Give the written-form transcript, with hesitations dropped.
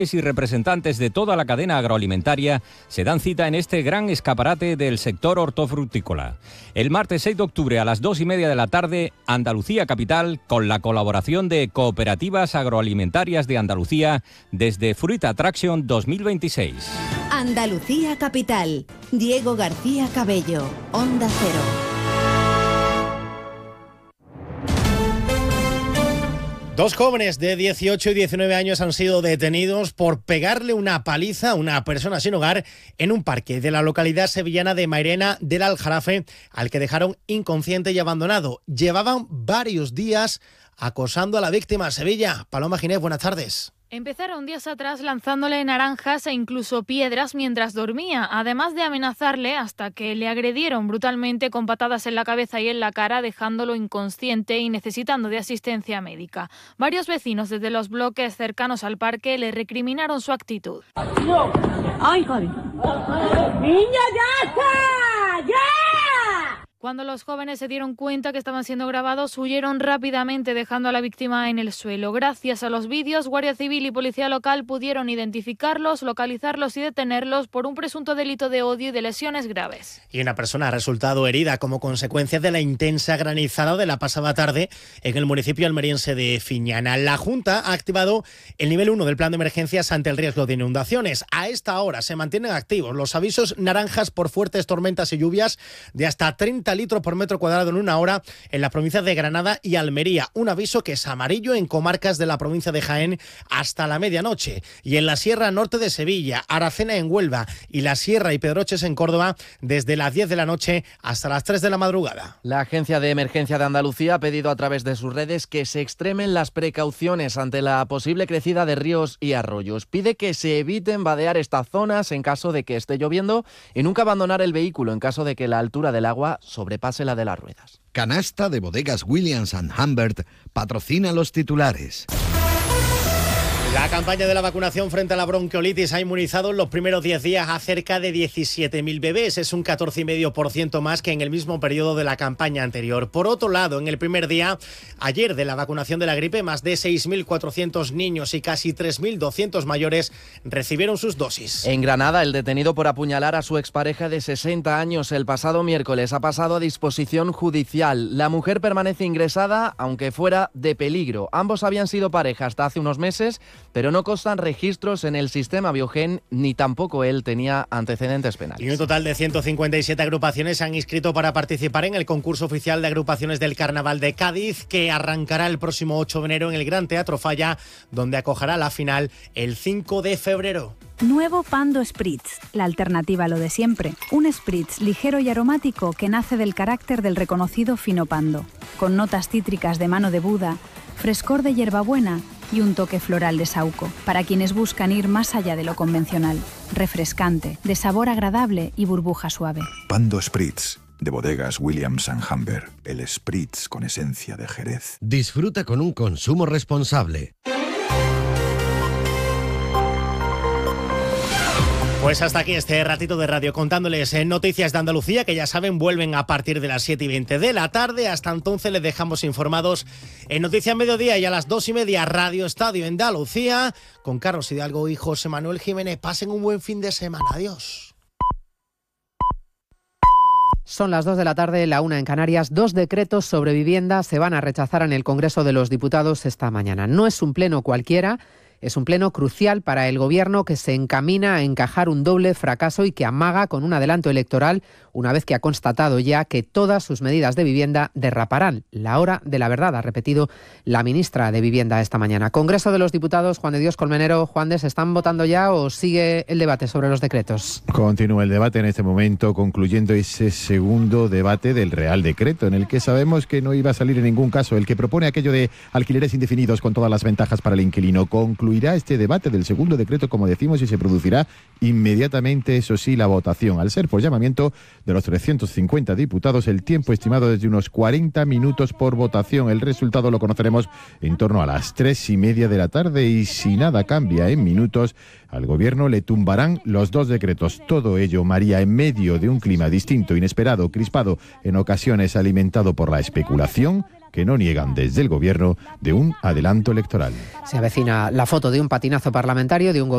y representantes de toda la cadena agroalimentaria se dan cita en este gran escaparate del sector hortofrutícola. El martes 6 de octubre a las 2:30 de la tarde, Andalucía Capital, con la colaboración de Cooperativas Agroalimentarias de Andalucía desde Fruit Attraction 2026. Andalucía Capital. Diego García Cabello, Onda Cero. Dos jóvenes de 18 y 19 años han sido detenidos por pegarle una paliza a una persona sin hogar en un parque de la localidad sevillana de Mairena del Aljarafe, al que dejaron inconsciente y abandonado. Llevaban varios días acosando a la víctima. Sevilla, Paloma Ginés, buenas tardes. Empezaron días atrás lanzándole naranjas e incluso piedras mientras dormía, además de amenazarle hasta que le agredieron brutalmente con patadas en la cabeza y en la cara, dejándolo inconsciente y necesitando de asistencia médica. Varios vecinos desde los bloques cercanos al parque le recriminaron su actitud. ¡Ay, joder! ¡Niña, ya está! ¡Ya! Cuando los jóvenes se dieron cuenta que estaban siendo grabados, huyeron rápidamente dejando a la víctima en el suelo. Gracias a los vídeos, Guardia Civil y Policía Local pudieron identificarlos, localizarlos y detenerlos por un presunto delito de odio y de lesiones graves. Y una persona ha resultado herida como consecuencia de la intensa granizada de la pasada tarde en el municipio almeriense de Fiñana. La Junta ha activado el nivel 1 del plan de emergencias ante el riesgo de inundaciones. A esta hora se mantienen activos los avisos naranjas por fuertes tormentas y lluvias de hasta 30 litros por metro cuadrado en una hora en las provincias de Granada y Almería. Un aviso que es amarillo en comarcas de la provincia de Jaén hasta la medianoche. Y en la Sierra Norte de Sevilla, Aracena en Huelva y la Sierra y Pedroches en Córdoba desde las 10 de la noche hasta las 3 de la madrugada. La Agencia de Emergencia de Andalucía ha pedido a través de sus redes que se extremen las precauciones ante la posible crecida de ríos y arroyos. Pide que se eviten vadear estas zonas en caso de que esté lloviendo y nunca abandonar el vehículo en caso de que la altura del agua sobrepase la de las ruedas. Canasta de Bodegas Williams & Humbert patrocina los titulares. La campaña de la vacunación frente a la bronquiolitis ha inmunizado en los primeros 10 días a cerca de 17.000 bebés. Es un 14,5% más que en el mismo periodo de la campaña anterior. Por otro lado, en el primer día, ayer de la vacunación de la gripe, más de 6.400 niños y casi 3.200 mayores recibieron sus dosis. En Granada, el detenido por apuñalar a su expareja de 60 años el pasado miércoles ha pasado a disposición judicial. La mujer permanece ingresada, aunque fuera de peligro. Ambos habían sido pareja hasta hace unos meses, pero no constan registros en el sistema Biogen, ni tampoco él tenía antecedentes penales. Y un total de 157 agrupaciones se han inscrito para participar en el concurso oficial de agrupaciones del Carnaval de Cádiz, que arrancará el próximo 8 de enero en el Gran Teatro Falla, donde acogerá la final el 5 de febrero. Nuevo Pando Spritz, la alternativa a lo de siempre. Un Spritz ligero y aromático que nace del carácter del reconocido fino Pando, con notas cítricas de mano de Buda, frescor de hierbabuena y un toque floral de saúco, para quienes buscan ir más allá de lo convencional. Refrescante, de sabor agradable y burbuja suave. Pando Spritz, de Bodegas Williams & Humbert, el Spritz con esencia de Jerez. Disfruta con un consumo responsable. Pues hasta aquí este ratito de radio contándoles noticias de Andalucía, que ya saben vuelven a partir de las 7:20 de la tarde. Hasta entonces les dejamos informados en Noticias Mediodía y a las 2:30 Radio Estadio Andalucía con Carlos Hidalgo y José Manuel Jiménez. Pasen un buen fin de semana. Adiós. Son las 2 de la tarde, la 1 en Canarias. 2 decretos sobre vivienda se van a rechazar en el Congreso de los Diputados esta mañana. No es un pleno cualquiera. Es un pleno crucial para el Gobierno, que se encamina a encajar un doble fracaso y que amaga con un adelanto electoral una vez que ha constatado ya que todas sus medidas de vivienda derraparán. La hora de la verdad, ha repetido la ministra de Vivienda esta mañana. Congreso de los Diputados, Juan de Dios Colmenero. Juan de, ¿se están votando ya o sigue el debate sobre los decretos? Continúa el debate en este momento, concluyendo ese segundo debate del Real Decreto, en el que sabemos que no iba a salir en ningún caso el que propone aquello de alquileres indefinidos con todas las ventajas para el inquilino. Concluirá este debate del segundo decreto, como decimos, y se producirá inmediatamente, eso sí, la votación. Al ser por llamamiento de los 350 diputados, el tiempo estimado es de unos 40 minutos por votación. El resultado lo conoceremos en torno a las 3:30 de la tarde y si nada cambia en minutos, al Gobierno le tumbarán los dos decretos. Todo ello, María, en medio de un clima distinto, inesperado, crispado, en ocasiones alimentado por la especulación, que no niegan desde el Gobierno, de un adelanto electoral. Se avecina la foto de un patinazo parlamentario de un